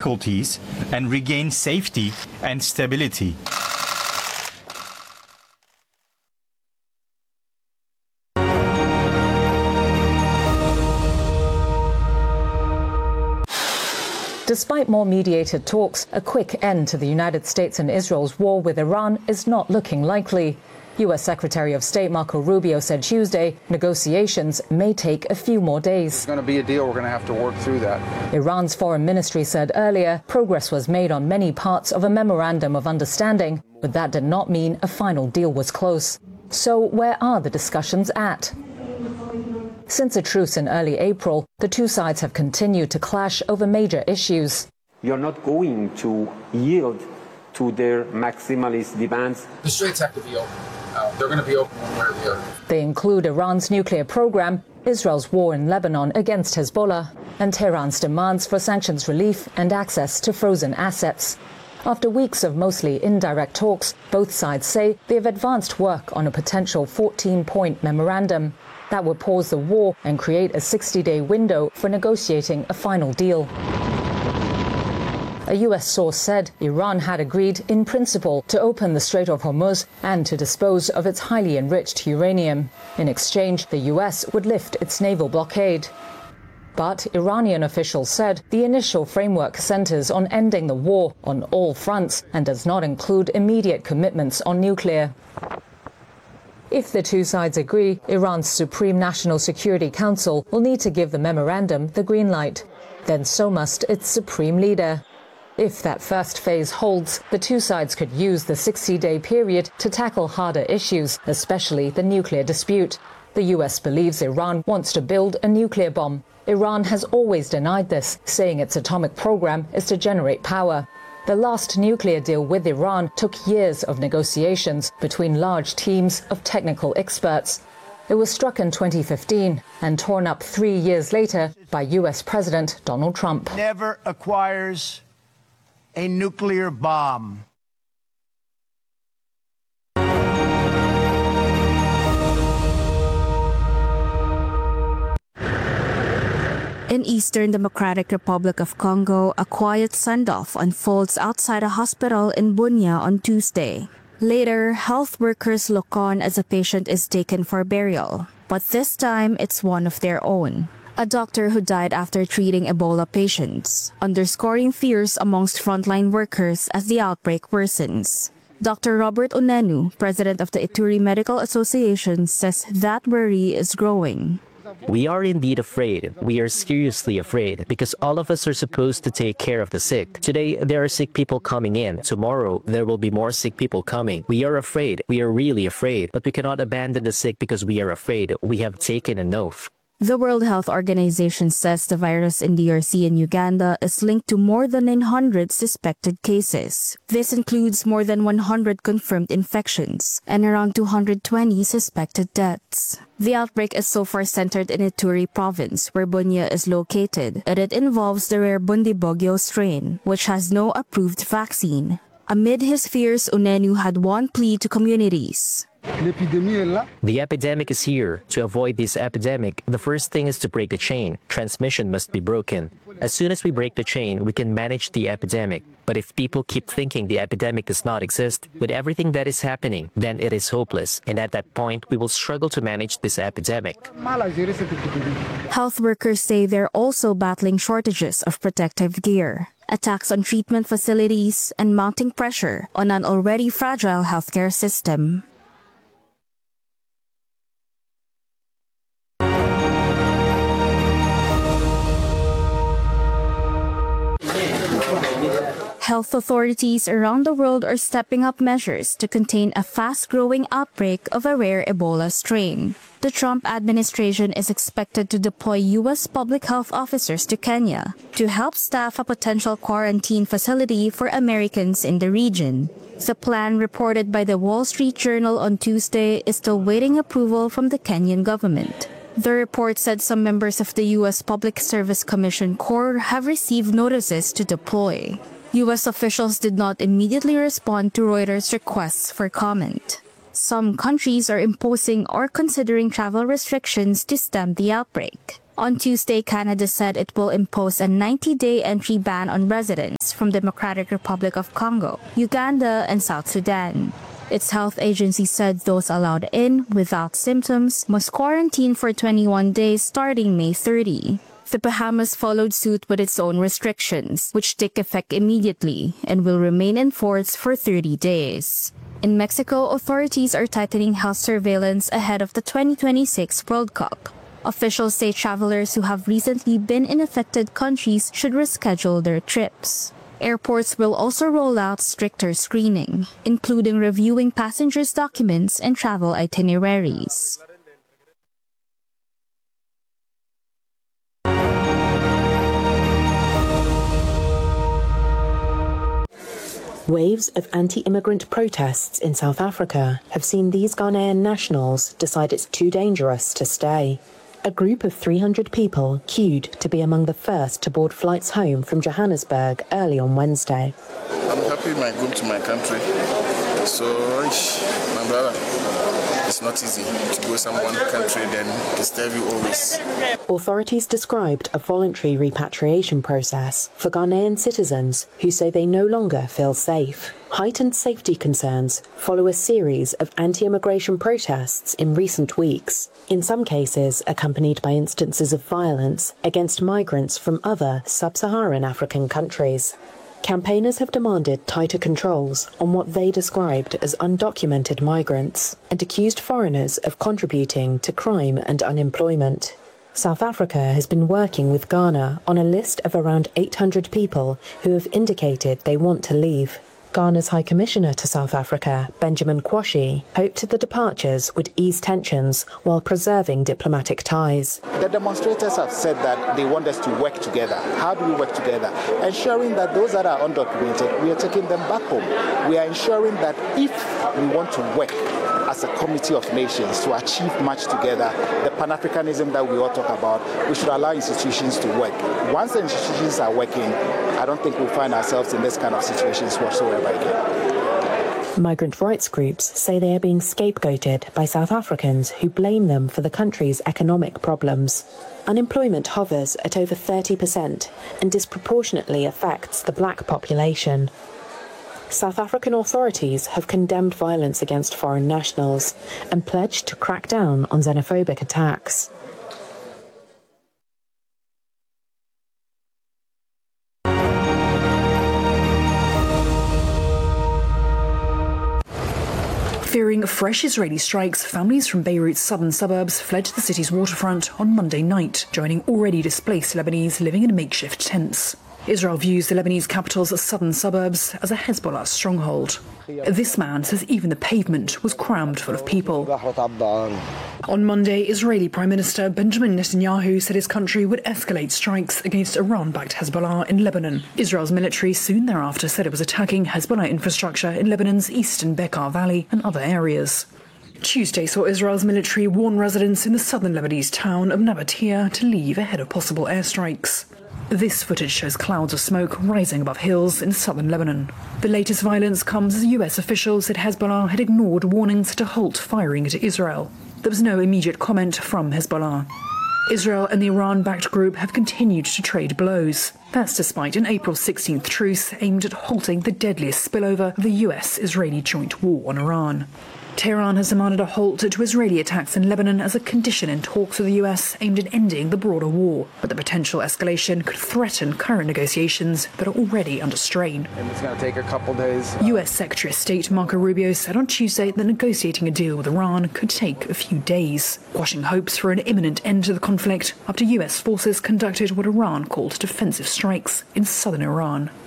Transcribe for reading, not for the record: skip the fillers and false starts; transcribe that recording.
difficulties and regain safety and stability. Despite more mediated talks, a quick end to the United States and Israel's war with Iran is not looking likely. U.S. Secretary of State Marco Rubio said Tuesday negotiations may take a few more days. It's going to be a deal. We're going to have to work through that. Iran's foreign ministry said earlier progress was made on many parts of a memorandum of understanding, but that did not mean a final deal was close. So where are the discussions at? Since a truce in early April, the two sides have continued to clash over major issues. You're not going to yield to their maximalist demands. The straits have to be open. They're going to be open one way or the other. They include Iran's nuclear program, Israel's war in Lebanon against Hezbollah, and Tehran's demands for sanctions relief and access to frozen assets. After weeks of mostly indirect talks, both sides say they have advanced work on a potential 14-point memorandum that would pause the war and create a 60-day window for negotiating a final deal. A U.S. source said Iran had agreed in principle to open the Strait of Hormuz and to dispose of its highly enriched uranium. In exchange, the U.S. would lift its naval blockade. But Iranian officials said the initial framework centers on ending the war on all fronts and does not include immediate commitments on nuclear. If the two sides agree, Iran's Supreme National Security Council will need to give the memorandum the green light. Then so must its supreme leader. If that first phase holds, the two sides could use the 60-day period to tackle harder issues, especially the nuclear dispute. The U.S. believes Iran wants to build a nuclear bomb. Iran has always denied this, saying its atomic program is to generate power. The last nuclear deal with Iran took years of negotiations between large teams of technical experts. It was struck in 2015 and torn up 3 years later by U.S. President Donald Trump. Never acquires a nuclear bomb. In Eastern Democratic Republic of Congo, a quiet send-off unfolds outside a hospital in Bunia on Tuesday. Later, health workers look on as a patient is taken for burial, but this time it's one of their own. A doctor who died after treating Ebola patients, underscoring fears amongst frontline workers as the outbreak worsens. Dr. Robert Unenu, president of the Ituri Medical Association, says that worry is growing. We are indeed afraid. We are seriously afraid because all of us are supposed to take care of the sick. Today, there are sick people coming in. Tomorrow, there will be more sick people coming. We are afraid. We are really afraid. But we cannot abandon the sick because we are afraid. We have taken an oath. The World Health Organization says the virus in DRC and Uganda is linked to more than 900 suspected cases. This includes more than 100 confirmed infections and around 220 suspected deaths. The outbreak is so far centered in Ituri province, where Bunia is located, and it involves the rare Bundibugyo strain, which has no approved vaccine. Amid his fears, Unenu had one plea to communities. The epidemic is here. To avoid this epidemic, the first thing is to break the chain. Transmission must be broken. As soon as we break the chain, we can manage the epidemic. But if people keep thinking the epidemic does not exist, with everything that is happening, then it is hopeless. And at that point, we will struggle to manage this epidemic. Health workers say they're also battling shortages of protective gear, attacks on treatment facilities, and mounting pressure on an already fragile healthcare system. Health authorities around the world are stepping up measures to contain a fast-growing outbreak of a rare Ebola strain. The Trump administration is expected to deploy U.S. public health officers to Kenya to help staff a potential quarantine facility for Americans in the region. The plan, reported by the Wall Street Journal on Tuesday, is still waiting approval from the Kenyan government. The report said some members of the U.S. Public Service Commission Corps have received notices to deploy. U.S. officials did not immediately respond to Reuters' requests for comment. Some countries are imposing or considering travel restrictions to stem the outbreak. On Tuesday, Canada said it will impose a 90-day entry ban on residents from Democratic Republic of Congo, Uganda, and South Sudan. Its health agency said those allowed in without symptoms must quarantine for 21 days starting May 30. The Bahamas followed suit with its own restrictions, which take effect immediately and will remain in force for 30 days. In Mexico, authorities are tightening health surveillance ahead of the 2026 World Cup. Officials say travelers who have recently been in affected countries should reschedule their trips. Airports will also roll out stricter screening, including reviewing passengers' documents and travel itineraries. Waves of anti-immigrant protests in South Africa have seen these Ghanaian nationals decide it's too dangerous to stay. A group of 300 people queued to be among the first to board flights home from Johannesburg early on Wednesday. I'm happy I go to my country. So, my brother, it's not easy to go to one country then disturb you always. Authorities described a voluntary repatriation process for Ghanaian citizens who say they no longer feel safe. Heightened safety concerns follow a series of anti-immigration protests in recent weeks, in some cases accompanied by instances of violence against migrants from other sub-Saharan African countries. Campaigners have demanded tighter controls on what they described as undocumented migrants and accused foreigners of contributing to crime and unemployment. South Africa has been working with Ghana on a list of around 800 people who have indicated they want to leave. Ghana's High Commissioner to South Africa, Benjamin Kwashi, hoped the departures would ease tensions while preserving diplomatic ties. The demonstrators have said that they want us to work together. How do we work together? Ensuring that those that are undocumented, we are taking them back home. We are ensuring that if we want to work as a community of nations to achieve much together, the Pan-Africanism that we all talk about, we should allow institutions to work. Once the institutions are working, I don't think we'll find ourselves in this kind of situations whatsoever again. Migrant rights groups say they are being scapegoated by South Africans who blame them for the country's economic problems. Unemployment hovers at over 30% and disproportionately affects the black population. South African authorities have condemned violence against foreign nationals and pledged to crack down on xenophobic attacks. Fearing fresh Israeli strikes, families from Beirut's southern suburbs fled to the city's waterfront on Monday night, joining already displaced Lebanese living in makeshift tents. Israel views the Lebanese capital's southern suburbs as a Hezbollah stronghold. This man says even the pavement was crammed full of people. On Monday, Israeli Prime Minister Benjamin Netanyahu said his country would escalate strikes against Iran-backed Hezbollah in Lebanon. Israel's military soon thereafter said it was attacking Hezbollah infrastructure in Lebanon's eastern Bekaa Valley and other areas. Tuesday saw Israel's military warn residents in the southern Lebanese town of Nabatea to leave ahead of possible airstrikes. This footage shows clouds of smoke rising above hills in southern Lebanon. The latest violence comes as US officials said Hezbollah had ignored warnings to halt firing into Israel. There was no immediate comment from Hezbollah. Israel and the Iran-backed group have continued to trade blows. That's despite an April 16th truce aimed at halting the deadliest spillover of the US-Israeli joint war on Iran. Tehran has demanded a halt to Israeli attacks in Lebanon as a condition in talks with the US aimed at ending the broader war. But the potential escalation could threaten current negotiations that are already under strain. And it's going to take a couple days. US Secretary of State Marco Rubio said on Tuesday that negotiating a deal with Iran could take a few days, quashing hopes for an imminent end to the conflict after US forces conducted what Iran called defensive strikes in southern Iran.